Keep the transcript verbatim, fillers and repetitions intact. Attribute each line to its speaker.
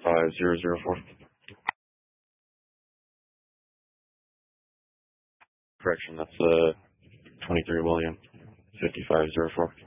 Speaker 1: five zero zero four. Correction, that's uh, twenty-three William, fifty-five zero four.